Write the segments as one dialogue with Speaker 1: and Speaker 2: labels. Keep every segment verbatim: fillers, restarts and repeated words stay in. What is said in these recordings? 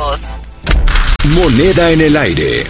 Speaker 1: negocios.
Speaker 2: Moneda en el aire.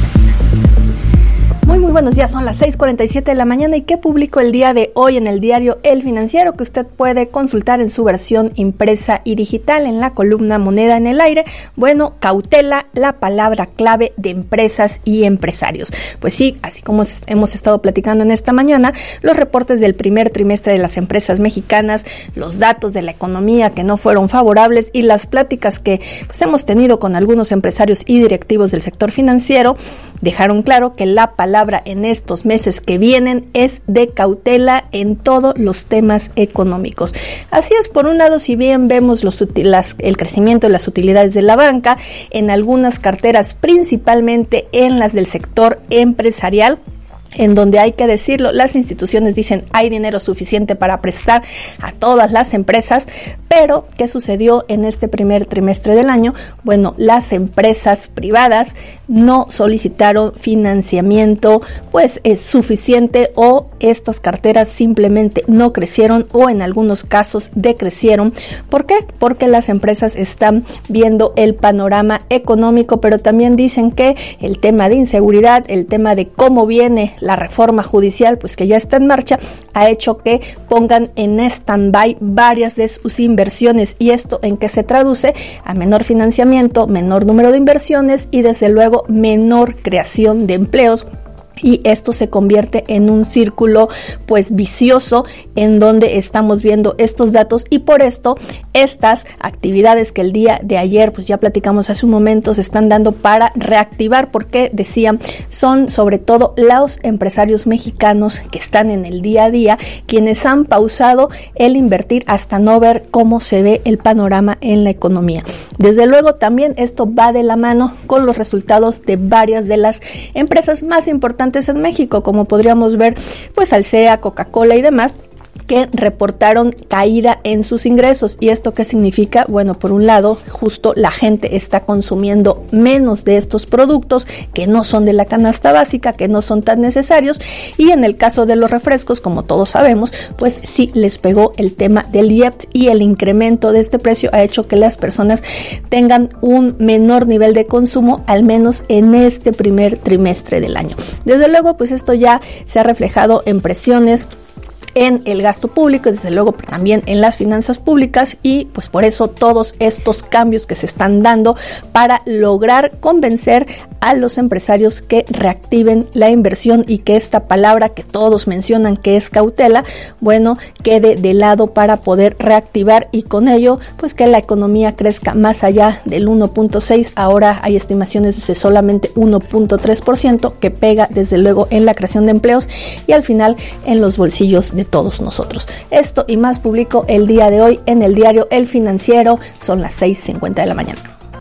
Speaker 3: Muy, muy buenos días, son las seis cuarenta y siete de la mañana. ¿Y qué publicó el día de hoy en el diario El Financiero? Que usted puede consultar en su versión impresa y digital en la columna Moneda en el aire. Bueno, cautela, la palabra clave de empresas y empresarios. Pues sí, así como hemos estado platicando en esta mañana, los reportes del primer trimestre de las empresas mexicanas, los datos de la economía que no fueron favorables y las pláticas que pues, hemos tenido con algunos empresarios y directivos del sector financiero dejaron claro que la palabra en estos meses que vienen es de cautela en todos los temas económicos. Así es, por un lado, si bien vemos los, las, el crecimiento de las utilidades de la banca en algunas carteras, principalmente en las del sector empresarial, en donde hay que decirlo, las instituciones dicen hay dinero suficiente para prestar a todas las empresas, pero ¿qué sucedió en este primer trimestre del año? Bueno, las empresas privadas no solicitaron financiamiento pues es suficiente, o estas carteras simplemente no crecieron o en algunos casos decrecieron. ¿Por qué? Porque las empresas están viendo el panorama económico, pero también dicen que el tema de inseguridad, el tema de cómo viene la reforma judicial, pues que ya está en marcha, ha hecho que pongan en stand-by varias de sus inversiones. ¿Y esto en qué se traduce? A menor financiamiento, menor número de inversiones y desde luego menor creación de empleos. Y esto se convierte en un círculo pues vicioso en donde estamos viendo estos datos, y por esto estas actividades que el día de ayer pues ya platicamos hace un momento se están dando para reactivar, porque decían son sobre todo los empresarios mexicanos que están en el día a día quienes han pausado el invertir hasta no ver cómo se ve el panorama en la economía. Desde luego también esto va de la mano con los resultados de varias de las empresas más importantes en México, como podríamos ver pues Alsea, Coca-Cola y demás, que reportaron caída en sus ingresos. ¿Y esto qué significa? Bueno, por un lado, justo la gente está consumiendo menos de estos productos que no son de la canasta básica, que no son tan necesarios, y en el caso de los refrescos, como todos sabemos, pues sí les pegó el tema del I E P T, y el incremento de este precio ha hecho que las personas tengan un menor nivel de consumo, al menos en este primer trimestre del año. Desde luego, pues esto ya se ha reflejado en presiones en el gasto público, desde luego también en las finanzas públicas, y pues por eso todos estos cambios que se están dando para lograr convencer a los empresarios que reactiven la inversión y que esta palabra que todos mencionan que es cautela, bueno, quede de lado para poder reactivar, y con ello pues que la economía crezca más allá del uno punto seis, ahora hay estimaciones de solamente uno punto tres por ciento, que pega desde luego en la creación de empleos y al final en los bolsillos de todos nosotros. Esto y más publicó el día de hoy en el diario El Financiero. Son las seis cincuenta de la mañana.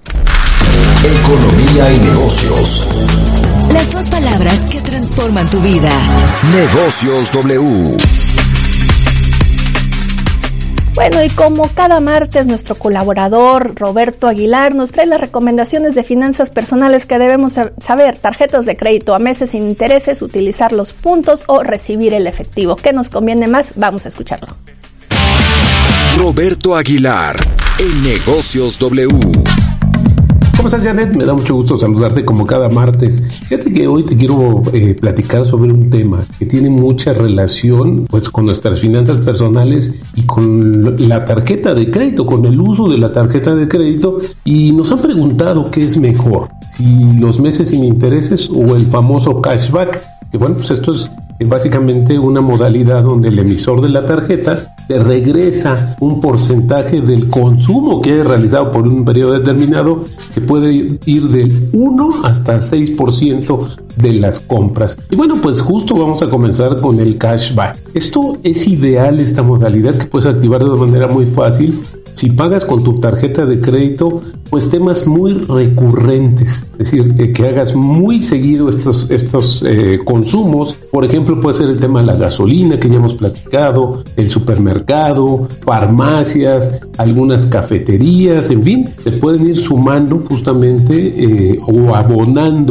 Speaker 2: Economía y negocios.
Speaker 1: Las dos palabras que transforman tu vida.
Speaker 2: Negocios W.
Speaker 3: Bueno, y como cada martes, nuestro colaborador Roberto Aguilar nos trae las recomendaciones de finanzas personales que debemos saber: tarjetas de crédito a meses sin intereses, utilizar los puntos o recibir el efectivo. ¿Qué nos conviene más? Vamos a escucharlo.
Speaker 2: Roberto Aguilar, en Negocios W.
Speaker 4: ¿Cómo estás, Janet? Me da mucho gusto saludarte como cada martes. Fíjate que hoy te quiero eh, platicar sobre un tema que tiene mucha relación pues con nuestras finanzas personales y con la tarjeta de crédito, con el uso de la tarjeta de crédito, y nos han preguntado qué es mejor, si los meses sin intereses o el famoso cashback, que bueno, pues esto es básicamente una modalidad donde el emisor de la tarjeta te regresa un porcentaje del consumo que hayas realizado por un periodo determinado, que puede ir del uno hasta seis por ciento de las compras. Y bueno, pues justo vamos a comenzar con el cashback. Esto es ideal, esta modalidad que puedes activar de una manera muy fácil si pagas con tu tarjeta de crédito pues temas muy recurrentes, es decir, eh, que hagas muy seguido estos, estos eh, consumos. Por ejemplo, puede ser el tema de la gasolina que ya hemos platicado, el supermercado, farmacias, algunas cafeterías, en fin, te pueden ir sumando justamente eh, o abonando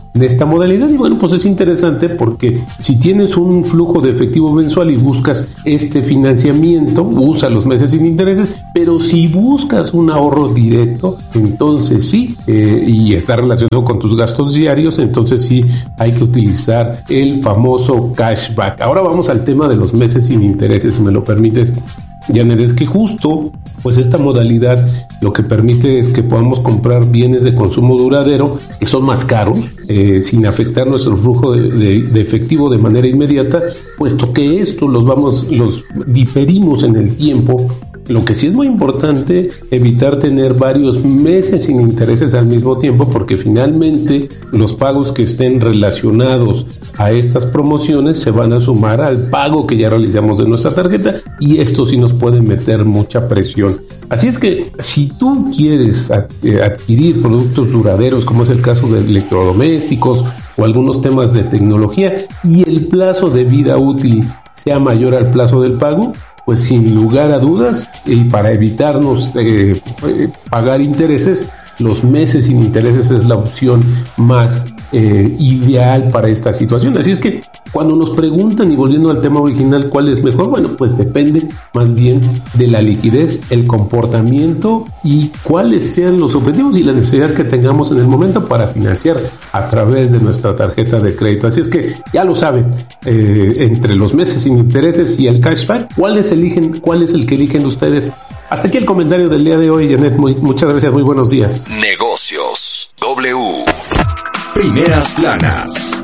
Speaker 4: en esta modalidad. Y bueno, pues es interesante porque si tienes un flujo de efectivo mensual y buscas este financiamiento, usa los meses sin intereses, pero si buscas un ahorro directo, entonces sí, eh, y está relacionado con tus gastos diarios, entonces sí hay que utilizar el famoso cashback. Ahora vamos al tema de los meses sin intereses, si me lo permites, Janet. Es que justo pues esta modalidad lo que permite es que podamos comprar bienes de consumo duradero que son más caros, eh, sin afectar nuestro flujo de, de, de efectivo de manera inmediata, puesto que esto los vamos, los diferimos en el tiempo. Lo que sí es muy importante, evitar tener varios meses sin intereses al mismo tiempo, porque finalmente los pagos que estén relacionados a estas promociones se van a sumar al pago que ya realizamos de nuestra tarjeta, y esto sí nos puede meter mucha presión. Así es que si tú quieres adquirir productos duraderos, como es el caso de electrodomésticos o algunos temas de tecnología, y el plazo de vida útil sea mayor al plazo del pago, pues sin lugar a dudas, y para evitarnos eh, pagar intereses, los meses sin intereses es la opción más eh, ideal para esta situación. Así es que cuando nos preguntan, y volviendo al tema original, ¿cuál es mejor? Bueno, pues depende más bien de la liquidez, el comportamiento y cuáles sean los objetivos y las necesidades que tengamos en el momento para financiar a través de nuestra tarjeta de crédito. Así es que ya lo saben, eh, entre los meses sin intereses y el cashback, ¿cuáles eligen, cuál es el que eligen ustedes? Hasta aquí el comentario del día de hoy, Janet. Muy, muchas gracias, muy buenos días.
Speaker 2: Negocios W. Primeras planas.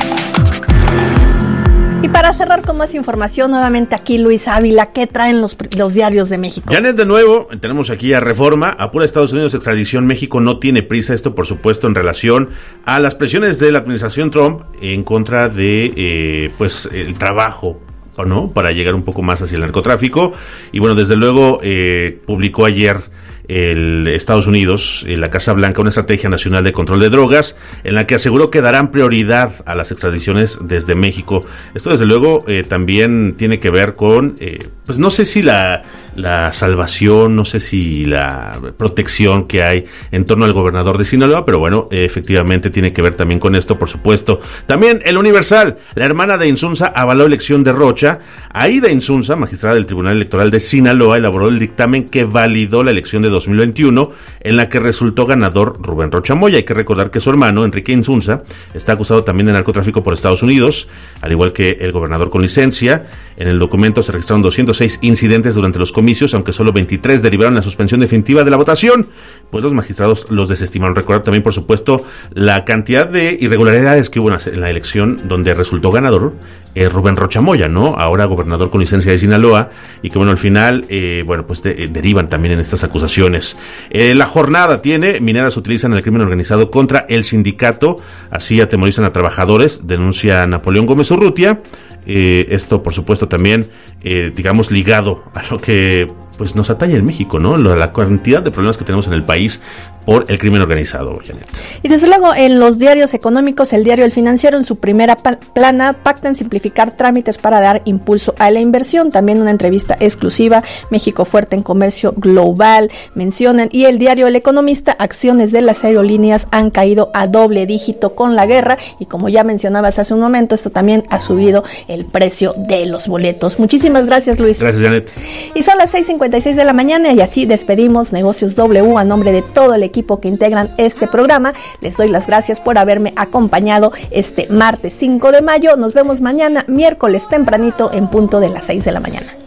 Speaker 3: Y para cerrar con más información, nuevamente aquí Luis Ávila, ¿qué traen los, los diarios de México?
Speaker 5: Janet, de nuevo, tenemos aquí a Reforma, apura Estados Unidos extradición, México no tiene prisa, esto por supuesto en relación a las presiones de la administración Trump en contra de, eh, pues, el trabajo, ¿o no?, para llegar un poco más hacia el narcotráfico. Y bueno, desde luego eh, publicó ayer el Estados Unidos, eh, la Casa Blanca, una estrategia nacional de control de drogas en la que aseguró que darán prioridad a las extradiciones desde México. Esto desde luego eh, también tiene que ver con, eh, pues no sé si la, la salvación, no sé si la protección que hay en torno al gobernador de Sinaloa, pero bueno, eh, efectivamente tiene que ver también con esto, por supuesto. También el Universal, la hermana de Insunza avaló elección de Rocha. Aida Insunza, magistrada del Tribunal Electoral de Sinaloa, elaboró el dictamen que validó la elección de dos mil veintiuno, en la que resultó ganador Rubén Rocha Moya. Hay que recordar que su hermano, Enrique Insunza, está acusado también de narcotráfico por Estados Unidos, al igual que el gobernador con licencia. En el documento se registraron doscientos seis incidentes durante los comicios, aunque solo veintitrés derivaron la suspensión definitiva de la votación, pues los magistrados los desestimaron. Recordar también, por supuesto, la cantidad de irregularidades que hubo en la elección donde resultó ganador eh, Rubén Rocha Moya, ¿no? Ahora gobernador con licencia de Sinaloa, y que bueno, al final, eh, bueno, pues de, eh, derivan también en estas acusaciones. Eh, la jornada tiene, mineras utilizan el crimen organizado contra el sindicato, así atemorizan a trabajadores, denuncia Napoleón Gómez Urrutia. Eh, esto, por supuesto, también, eh, digamos, ligado a lo que pues nos atañe en México, ¿no? La cantidad de problemas que tenemos en el país por el crimen organizado, Janet.
Speaker 3: Y desde luego en los diarios económicos, el diario El Financiero en su primera pa- plana pacta en simplificar trámites para dar impulso a la inversión. También una entrevista exclusiva, México fuerte en comercio global, mencionan. Y el diario El Economista, acciones de las aerolíneas han caído a doble dígito con la guerra, y como ya mencionabas hace un momento, esto también ha subido el precio de los boletos. Muchísimas gracias, Luis.
Speaker 5: Gracias, Janet.
Speaker 3: Y son las seis cincuenta y seis de la mañana y así despedimos Negocios W a nombre de todo el equipo equipo que integran este programa. Les doy las gracias por haberme acompañado este martes cinco de mayo. Nos vemos mañana, miércoles tempranito, en punto de las seis de la mañana.